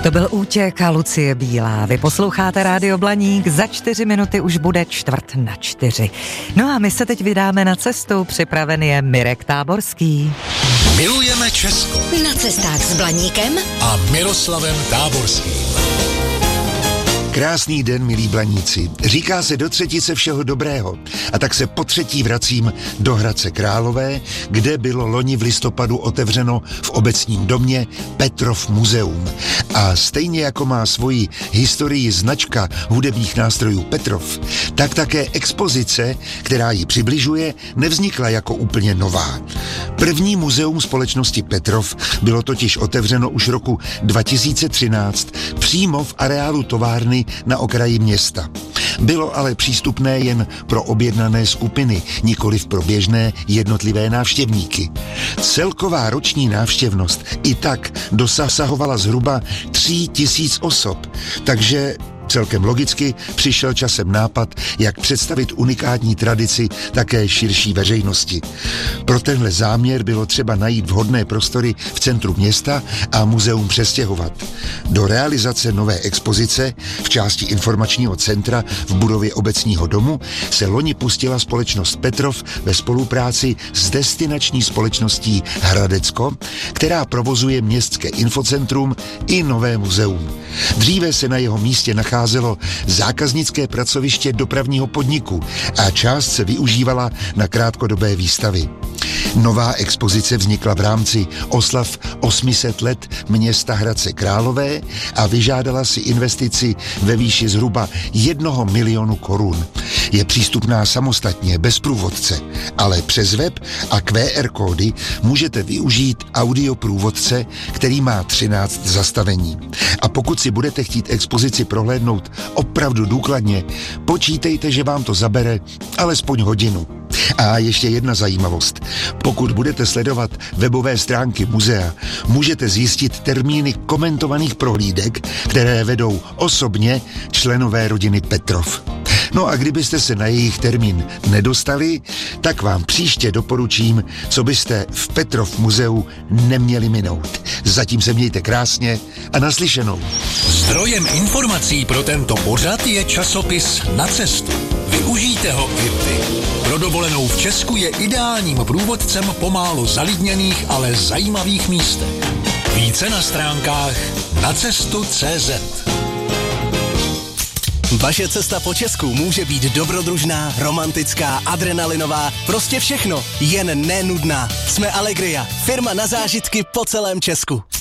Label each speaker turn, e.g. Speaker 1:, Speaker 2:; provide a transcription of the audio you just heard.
Speaker 1: To byl Útěk a Lucie Bílá. Vy posloucháte Rádio Blaník, za 4 minuty už bude 3:45. No a my se teď vydáme na cestu, připraven je Mirek Táborský.
Speaker 2: Milujeme Česko.
Speaker 3: Na cestách s Blaníkem
Speaker 2: A Miroslavem Táborským.
Speaker 4: Krásný den, milí Blaníci. Říká se do třetice všeho dobrého. A tak se po třetí vracím do Hradce Králové, kde bylo loni v listopadu otevřeno v obecním domě Petrov muzeum. A stejně jako má svoji historii značka hudebních nástrojů Petrov, tak také expozice, která ji přibližuje, nevznikla jako úplně nová. První muzeum společnosti Petrov bylo totiž otevřeno už roku 2013 přímo v areálu továrny na okraji města. Bylo ale přístupné jen pro objednané skupiny, nikoliv pro běžné jednotlivé návštěvníky. Celková roční návštěvnost i tak dosahovala zhruba 3000 osob, takže celkem logicky přišel časem nápad, jak představit unikátní tradici také širší veřejnosti. Pro tenhle záměr bylo třeba najít vhodné prostory v centru města a muzeum přestěhovat. Do realizace nové expozice v části informačního centra v budově obecního domu se loni pustila společnost Petrov ve spolupráci s destinační společností Hradecko, která provozuje městské infocentrum i nové muzeum. Dříve se na jeho místě nacházelo zákaznické pracoviště dopravního podniku a část se využívala na krátkodobé výstavy. Nová expozice vznikla v rámci oslav 800 let města Hradce Králové a vyžádala si investici ve výši zhruba 1 milionu korun. Je přístupná samostatně, bez průvodce, ale přes web a QR kódy můžete využít audioprůvodce, který má 13 zastavení. A pokud si budete chtít expozici prohlédnout opravdu důkladně, počítejte, že vám to zabere alespoň hodinu. A ještě jedna zajímavost. Pokud budete sledovat webové stránky muzea, můžete zjistit termíny komentovaných prohlídek, které vedou osobně členové rodiny Petrov. No a kdybyste se na jejich termín nedostali, tak vám příště doporučím, co byste v Petrov muzeu neměli minout. Zatím se mějte krásně a naslyšenou.
Speaker 2: Zdrojem informací pro tento pořad je časopis Na cestu. Využijte ho i vy. Pro dovolenou v Česku je ideálním průvodcem po málo zalidněných, ale zajímavých místech. Více na stránkách nacestu.cz.
Speaker 5: Vaše cesta po Česku může být dobrodružná, romantická, adrenalinová, prostě všechno, jen nenudná. Jsme Allegria, firma na zážitky po celém Česku.